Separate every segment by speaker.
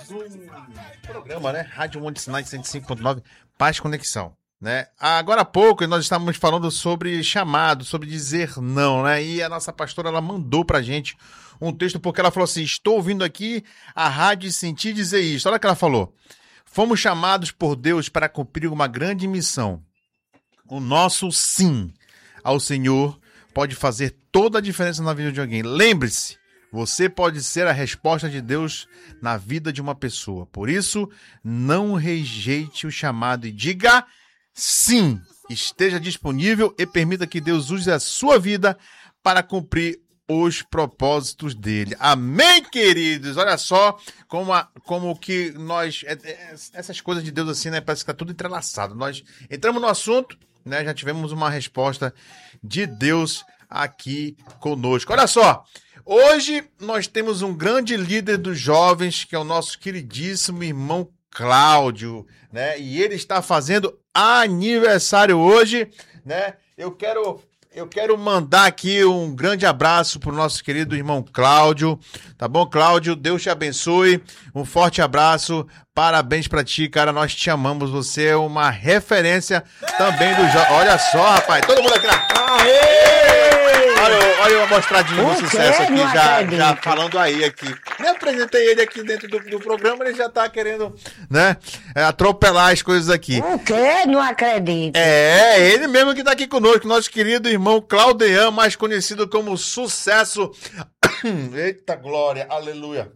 Speaker 1: um programa, né? Rádio Monte Sinai 105.9, Paz Conexão, né? Agora há pouco nós estávamos falando sobre chamado, sobre dizer não, né? E a nossa pastora, ela mandou pra gente um texto, porque ela falou assim: estou ouvindo aqui a rádio e senti dizer isso. Olha o que ela falou. Fomos chamados por Deus para cumprir uma grande missão. O nosso sim ao Senhor pode fazer toda a diferença na vida de alguém. Lembre-se, você pode ser a resposta de Deus na vida de uma pessoa. Por isso, não rejeite o chamado e diga sim. Esteja disponível e permita que Deus use a sua vida para cumprir os propósitos dele. Amém, queridos? Olha só como que nós... essas coisas de Deus assim, né? Parece que está tudo entrelaçado. Nós entramos no assunto, né? Já tivemos uma resposta de Deus aqui conosco. Olha só, hoje nós temos um grande líder dos jovens, que é o nosso queridíssimo irmão Cláudio, né? E ele está fazendo aniversário hoje, né? Eu quero mandar aqui um grande abraço pro nosso querido irmão Cláudio, tá bom, Cláudio? Deus te abençoe, um forte abraço, parabéns pra ti, cara, nós te amamos, você é uma referência também do jovem. Olha só, rapaz, todo mundo aqui na... Olha uma mostradinha do sucesso aqui, já falando aqui. Nem apresentei ele aqui dentro do programa, ele já tá querendo, né, atropelar as coisas aqui.
Speaker 2: O quê? Não acredito.
Speaker 1: É, ele mesmo que tá aqui conosco, nosso querido irmão Claudean, mais conhecido como Sucesso. Eita glória, aleluia.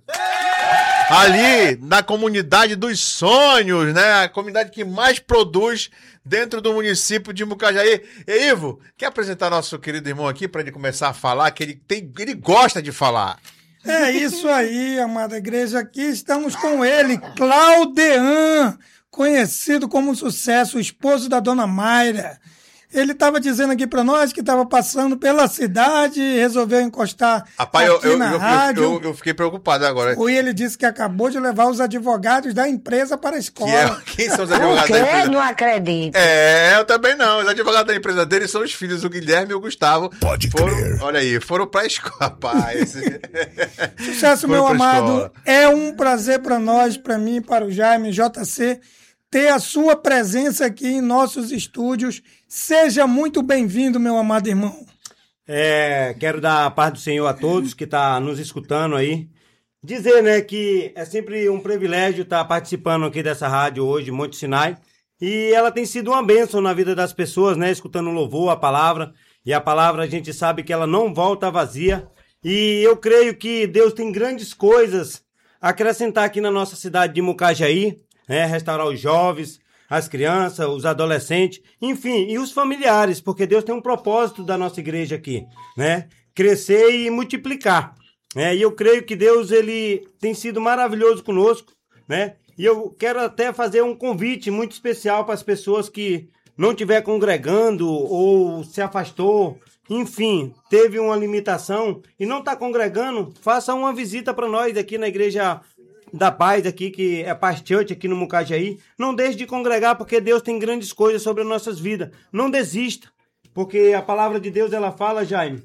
Speaker 1: Ali, na comunidade dos sonhos, né, a comunidade que mais produz dentro do município de Mucajaí. E Ivo, quer apresentar nosso querido irmão aqui para ele começar a falar, que ele gosta de falar.
Speaker 3: É isso aí, amada igreja, aqui estamos com ele, Claudean, conhecido como Sucesso, o esposo da dona Mayra. Ele estava dizendo aqui para nós que estava passando pela cidade e resolveu encostar aqui na rádio.
Speaker 1: Eu fiquei preocupado agora.
Speaker 3: E ele disse que acabou de levar os advogados da empresa para a escola.
Speaker 1: Quem são os advogados da empresa?
Speaker 2: Não acredito.
Speaker 1: Eu também não. Os advogados da empresa dele são os filhos, o Guilherme e o Gustavo. Pode crer. Olha aí, foram para a escola, rapaz.
Speaker 3: Sucesso, meu amado. É um prazer para nós, para mim, para o Jaime, JC, ter a sua presença aqui em nossos estúdios. Seja muito bem-vindo, meu amado irmão.
Speaker 4: Quero dar a paz do Senhor a todos que estão nos escutando aí. Dizer, né, que é sempre um privilégio estar participando aqui dessa rádio hoje, Monte Sinai. E ela tem sido uma bênção na vida das pessoas, né, escutando o louvor, a palavra. E a palavra a gente sabe que ela não volta vazia. E eu creio que Deus tem grandes coisas a acrescentar aqui na nossa cidade de Mucajaí. Restaurar os jovens, as crianças, os adolescentes, enfim, e os familiares, porque Deus tem um propósito da nossa igreja aqui, né? Crescer e multiplicar, né? E eu creio que Deus, ele tem sido maravilhoso conosco, né? E eu quero até fazer um convite muito especial para as pessoas que não estiver congregando ou se afastou, enfim, teve uma limitação e não está congregando, faça uma visita para nós aqui na igreja da Paz aqui, que é Paz Church aqui no Mucajaí. Não deixe de congregar, porque Deus tem grandes coisas sobre as nossas vidas. Não desista, porque a palavra de Deus, ela fala, Jaime,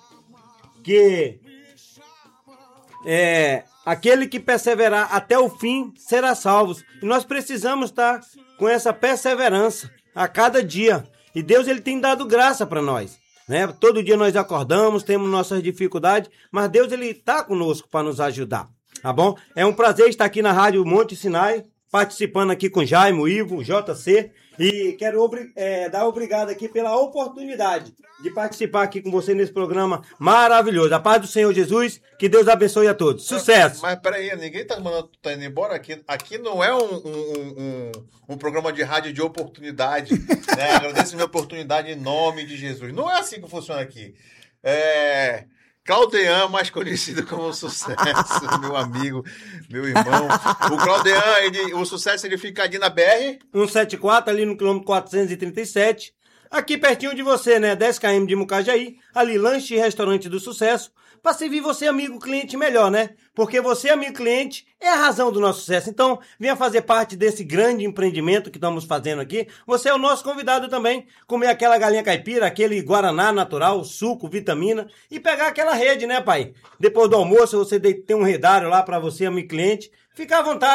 Speaker 4: que aquele que perseverar até o fim será salvo. E nós precisamos estar com essa perseverança a cada dia. E Deus, ele tem dado graça para nós, né? Todo dia nós acordamos, temos nossas dificuldades, mas Deus, ele está conosco para nos ajudar. Tá bom? É um prazer estar aqui na Rádio Monte Sinai, participando aqui com Jaime, o Ivo, o JC. E quero dar obrigado aqui pela oportunidade de participar aqui com você nesse programa maravilhoso. A paz do Senhor Jesus, que Deus abençoe a todos. Sucesso!
Speaker 1: Mas peraí, ninguém tá mandando tu indo embora aqui. Aqui não é um programa de rádio de oportunidade. Né? Agradeço a minha oportunidade em nome de Jesus. Não é assim que funciona aqui. Claudean, mais conhecido como Sucesso, meu amigo, meu irmão. O Claudean, o Sucesso, ele fica ali na BR
Speaker 4: 174, ali no quilômetro 437. Aqui pertinho de você, né? 10 km de Mucajaí. Ali, lanche e restaurante do Sucesso. Para servir você, amigo cliente, melhor, né? Porque você, amigo cliente, é a razão do nosso sucesso. Então, venha fazer parte desse grande empreendimento que estamos fazendo aqui. Você é o nosso convidado também. Comer aquela galinha caipira, aquele guaraná natural, suco, vitamina. E pegar aquela rede, né, pai? Depois do almoço, você tem um redário lá para você, amigo cliente. Fica à vontade.